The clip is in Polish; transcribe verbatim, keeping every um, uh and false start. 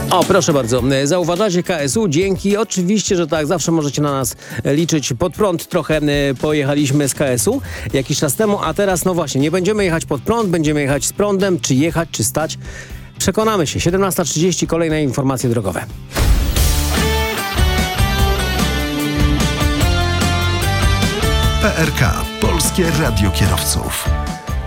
O, proszę bardzo. Zauważacie K S U? Dzięki. Oczywiście, że tak. Zawsze możecie na nas liczyć. Pod prąd trochę pojechaliśmy z K S U jakiś czas temu, a teraz no właśnie, nie będziemy jechać pod prąd, będziemy jechać z prądem. Czy jechać, czy stać? Przekonamy się. siedemnasta trzydzieści, kolejne informacje drogowe. P R K. Polskie Radio Kierowców.